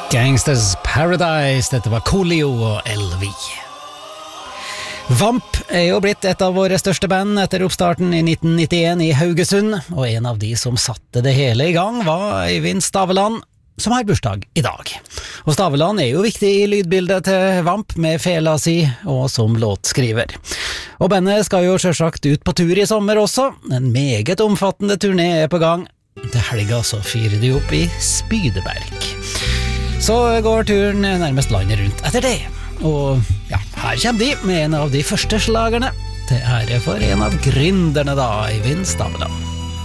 Gangsters Paradise, dette var Coolio og LV. Vamp er jo blitt et av våre største band etter oppstarten i 1991 i Haugesund, og en av de som satte det hele i gang var Eivind Staveland, som har bursdag i dag. Og Staveland er jo viktig i lydbildet til Vamp med fela si og som låtskriver. Og bandet skal jo selvsagt ut på tur i sommer også, en meget omfattende turné er på gang. Til helga så fyrer de opp i Spydeberg. Så går turen nærmest landet rundt etter det. Og ja, her kommer de med en av de første slagerne til ære for en av gründerne da, Eivind Staveland.